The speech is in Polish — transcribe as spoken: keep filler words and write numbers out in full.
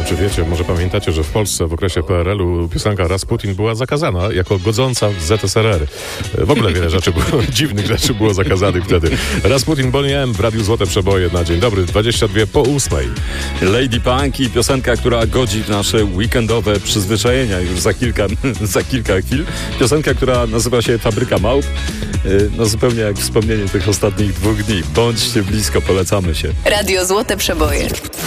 wiem, czy wiecie, może pamiętacie, że w Polsce w okresie P R L-u piosenka Rasputin była zakazana jako godząca w Z S R R. W ogóle wiele rzeczy było, dziwnych rzeczy było zakazanych wtedy. Rasputin Boney M w Radiu Złote Przeboje na dzień dobry, dwadzieścia dwie po ósmej. Lady Punk i piosenka, która godzi w nasze weekendowe przyzwyczajenia już za kilka, za kilka chwil. Piosenka, która nazywa się Fabryka Małp. No zupełnie jak wspomnienie tych ostatnich dwóch dni. Bądźcie blisko, polecamy się. Radio Złote Przeboje.